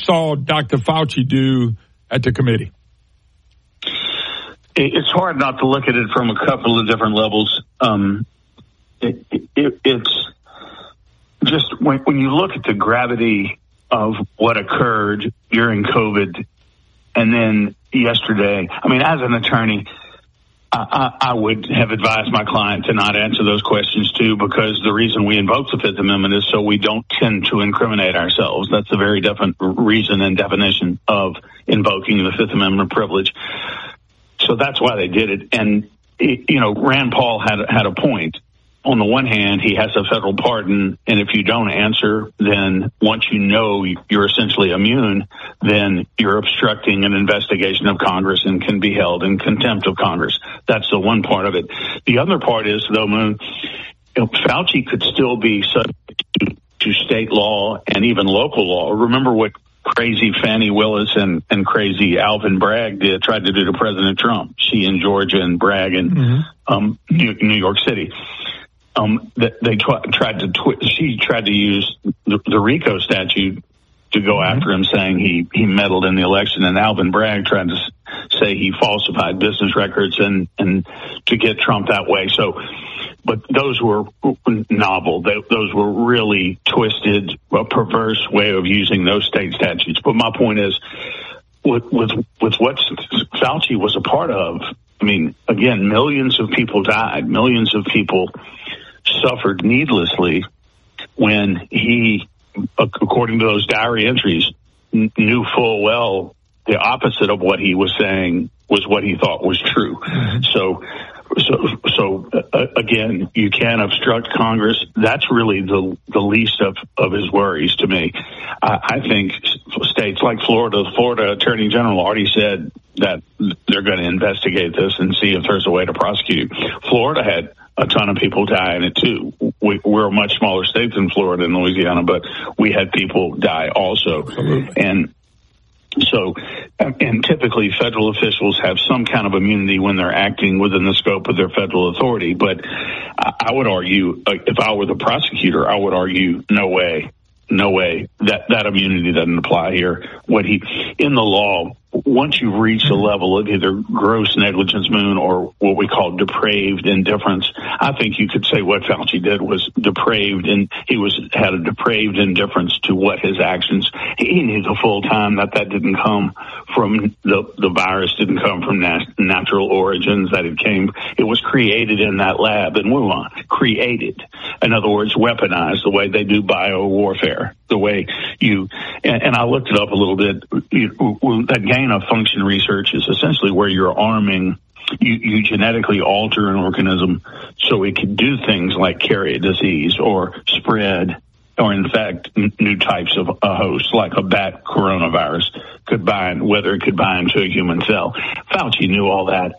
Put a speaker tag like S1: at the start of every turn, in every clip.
S1: saw Dr. Fauci do at the committee?
S2: It's hard not to look at it from a couple of different levels. It's just when you look at the gravity of what occurred during COVID and then yesterday, I mean, as an attorney, I would have advised my client to not answer those questions too, because the reason we invoke the Fifth Amendment is so we don't tend to incriminate ourselves. That's a very definite reason and definition of invoking the Fifth Amendment privilege. So that's why they did it. And, Rand Paul had a point. On the one hand, he has a federal pardon, and if you don't answer, then once you know you're essentially immune, then you're obstructing an investigation of Congress and can be held in contempt of Congress. That's the one part of it. The other part is, though, Moon, Fauci could still be subject to state law and even local law. Remember what crazy Fannie Willis and crazy Alvin Bragg tried to do to President Trump. She in Georgia and Bragg in New York City. They she tried to use the RICO statute to go after him, saying he meddled in the election, and Alvin Bragg tried to say he falsified business records and to get Trump that way. So, but those were novel. Those were really twisted, a perverse way of using those state statutes. But my point is, with what Fauci was a part of, I mean, again, millions of people died, millions of people suffered needlessly when he, according to those diary entries, knew full well the opposite of what he was saying was what he thought was true. So again, you can't obstruct Congress. That's really the least of his worries to me. I think states like Florida, the Florida Attorney General already said that they're going to investigate this and see if there's a way to prosecute. Florida had a ton of people die in it too. We're a much smaller state than Florida and Louisiana, but we had people die also. Absolutely. And typically federal officials have some kind of immunity when they're acting within the scope of their federal authority. But I would argue, if I were the prosecutor, I would argue, no way, that immunity doesn't apply here. In the law, once you've reached a level of either gross negligence, Moon, or what we call depraved indifference, I think you could say what Fauci did was depraved, and had a depraved indifference to what his actions. He knew the full time that didn't come from the virus, didn't come from natural origins, that it was created in that lab in Wuhan. Created, in other words, weaponized, the way they do biowarfare, the way and I looked it up a little bit. That gain of function research is essentially where you're arming, you genetically alter an organism so it can do things like carry a disease or spread or infect new types of a host, like a bat coronavirus whether it could bind to a human cell. Fauci knew all that.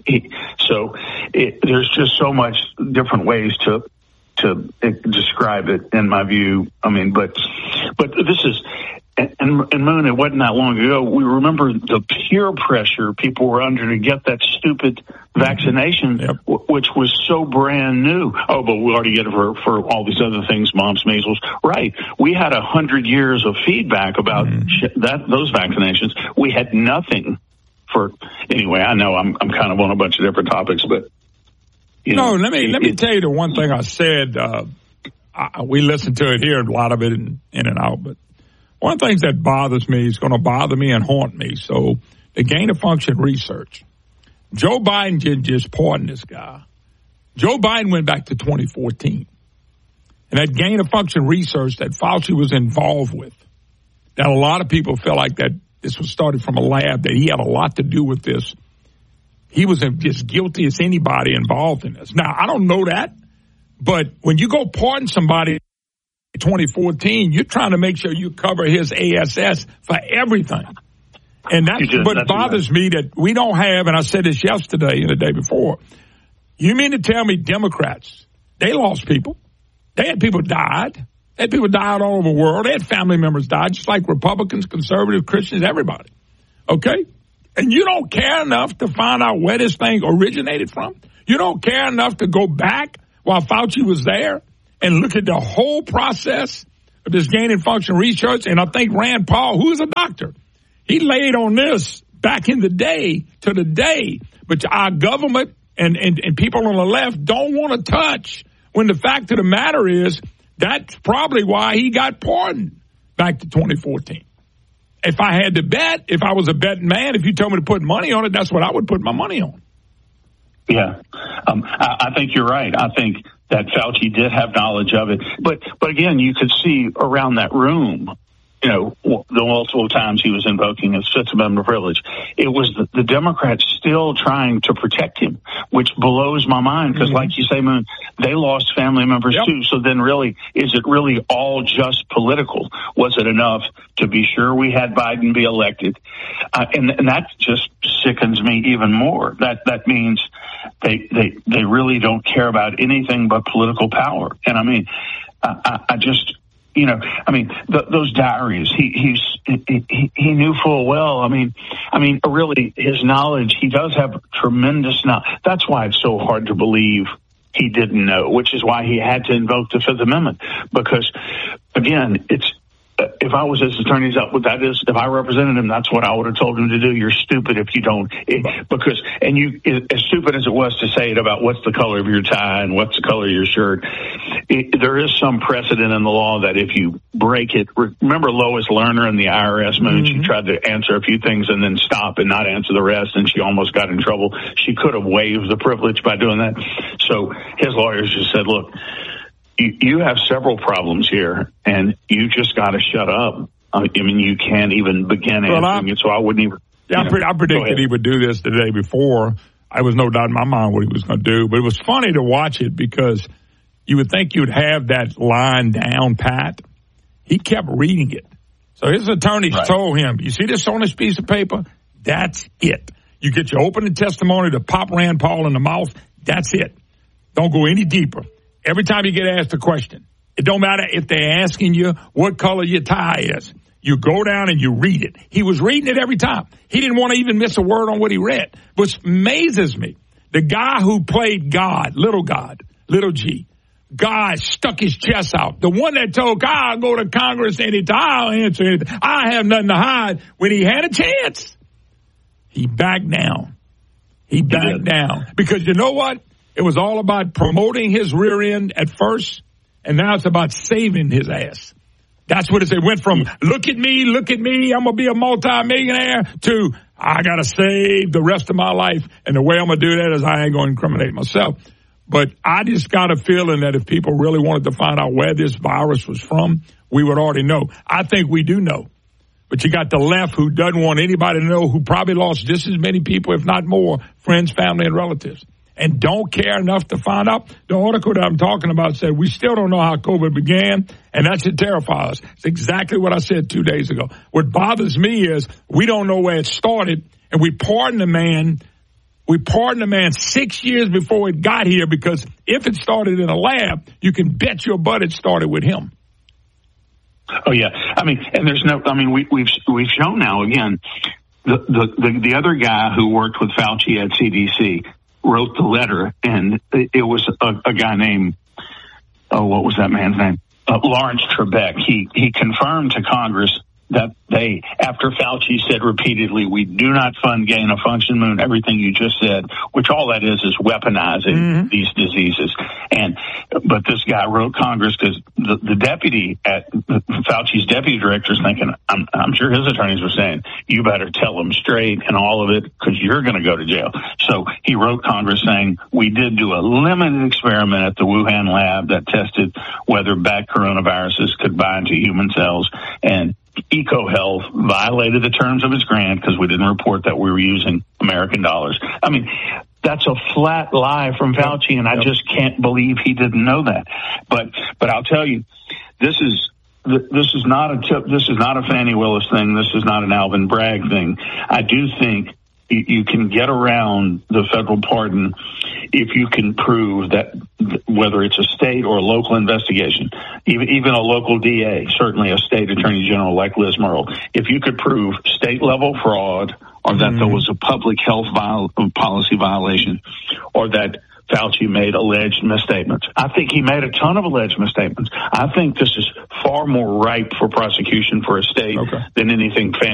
S2: There's just so much different ways to describe it, in my view. I mean, but this is, and Moon, it wasn't that long ago. We remember the peer pressure people were under to get that stupid vaccination, which was so brand new. Oh, but we already get it for all these other things, mumps, measles. Right. We had 100 years of feedback about those vaccinations. We had nothing for, anyway, I know I'm kind of on a bunch of different topics, but let me tell you the one thing I said. We listened to it here, a lot of it in and out. But one of the things that bothers me is going to bother me and haunt me. So the gain of function research. Joe Biden didn't just pardon this guy. Joe Biden went back to 2014. And that gain of function research that Fauci was involved with, that a lot of people feel like that this was started from a lab, that he had a lot to do with this. He was just guilty as anybody involved in this. Now, I don't know that, but when you go pardon somebody in 2014, you're trying to make sure you cover his ASS for everything. And that's what bothers me, that we don't have, and I said this yesterday and the day before, you mean to tell me Democrats, they lost people. They had people died. They had people died all over the world. They had family members died, just like Republicans, conservatives, Christians, everybody. Okay? And you don't care enough to find out where this thing originated from? You don't care enough to go back while Fauci was there and look at the whole process
S1: of this gain-in-function research, and I think Rand Paul, who is a doctor, he laid on this back in the day to the day, but our government and people on the left don't want to touch, when the fact of the matter is that's probably why he got pardoned back to 2014. If I had to bet, if I was a betting man, if you told me to put money on it, that's what I would put my money on.
S2: Yeah, I think you're right. I think that Fauci did have knowledge of it. But again, you could see around that room, you know, the multiple times he was invoking his Fifth Amendment privilege. It was the Democrats still trying to protect him, which blows my mind because, like you say, Moon, they lost family members too. So then really, is it really all just political? Was it enough to be sure we had Biden be elected? And that just sickens me even more. That means they really don't care about anything but political power. And I mean, I just, you know, I mean, those diaries, he knew full well. I mean, really, his knowledge, he does have tremendous knowledge. That's why it's so hard to believe he didn't know, which is why he had to invoke the Fifth Amendment. Because, again, it's, if I was his attorney, if I represented him, that's what I would have told him to do. You're stupid if you don't, because as stupid as it was to say it about what's the color of your tie and what's the color of your shirt, there is some precedent in the law that if you break it, remember Lois Lerner in the IRS, Moon, she tried to answer a few things and then stop and not answer the rest, and she almost got in trouble. She could have waived the privilege by doing that. So his lawyers just said, look, you have several problems here, and you just got to shut up. I mean, you can't even begin answering it, so I wouldn't even. Yeah,
S1: I predicted he would do this the day before. I was no doubt in my mind what he was going to do, but it was funny to watch it because you would think you'd have that line down pat. He kept reading it. So his attorneys told him, you see this on this piece of paper? That's it. You get your opening testimony to pop Rand Paul in the mouth. That's it. Don't go any deeper. Every time you get asked a question, it don't matter if they're asking you what color your tie is. You go down and you read it. He was reading it every time. He didn't want to even miss a word on what he read. Which amazes me. The guy who played God, little G, God stuck his chest out. The one that told God, I'll go to Congress anytime, I'll answer anything. I have nothing to hide. When he had a chance, he backed down. He backed down. Because you know what? It was all about promoting his rear end at first, and now it's about saving his ass. That's what it went from, look at me, I'm going to be a multimillionaire, to I got to save the rest of my life. And the way I'm going to do that is I ain't going to incriminate myself. But I just got a feeling that if people really wanted to find out where this virus was from, we would already know. I think we do know. But you got the left who doesn't want anybody to know, who probably lost just as many people, if not more, friends, family, and relatives, and don't care enough to find out. The article that I'm talking about said we still don't know how COVID began, and that should terrify us. It's exactly what I said 2 days ago. What bothers me is we don't know where it started, and we pardon the man 6 years before it got here, because if it started in a lab, you can bet your butt it started with him.
S2: Oh yeah, I mean, and there's no. I mean, we've shown now again. The other guy who worked with Fauci at CDC wrote the letter, and it was a guy named, what was that man's name? Lawrence Trebek. He confirmed to Congress that they, after Fauci said repeatedly, we do not fund gain of function, Moon, everything you just said, which all that is weaponizing these diseases. But this guy wrote Congress because the deputy at Fauci's deputy director is thinking, I'm sure his attorneys were saying, you better tell them straight and all of it because you're going to go to jail. So he wrote Congress saying, we did do a limited experiment at the Wuhan lab that tested whether bat coronaviruses could bind to human cells, and EcoHealth violated the terms of its grant because we didn't report that we were using American dollars. I mean, that's a flat lie from Fauci, and I just can't believe he didn't know that. But I'll tell you, this is not a Fannie Willis thing. This is not an Alvin Bragg thing. I do think you can get around the federal pardon if you can prove that, whether it's a state or a local investigation, even a local DA, certainly a state attorney general like Liz Murrill, if you could prove state level fraud, or that there was a public health policy violation, or that Fauci made alleged misstatements. I think he made a ton of alleged misstatements. I think this is far more ripe for prosecution for a state than anything